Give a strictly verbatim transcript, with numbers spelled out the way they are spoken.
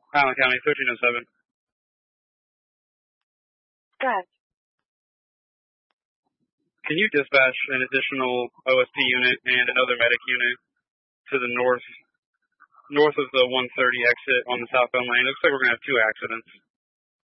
Highland County, thirteen oh seven. Good. Can you dispatch an additional O S P unit and another medic unit to the north, north of the one thirty exit on the southbound lane? It looks like we're going to have two accidents.